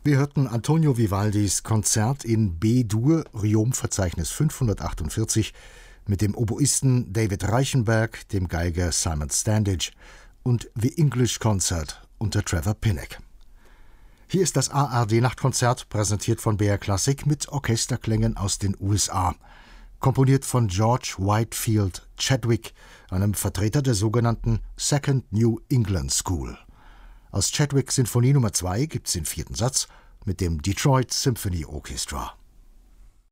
Wir hörten Antonio Vivaldis Konzert in B-Dur, Riom-Verzeichnis 548, mit dem Oboisten David Reichenberg, dem Geiger Simon Standage und The English Concert unter Trevor Pinnock. Hier ist das ARD-Nachtkonzert, präsentiert von BR Classic mit Orchesterklängen aus den USA. Komponiert von George Whitefield Chadwick, einem Vertreter der sogenannten Second New England School. Aus Chadwick Sinfonie Nummer 2 gibt's den 4. Satz mit dem Detroit Symphony Orchestra.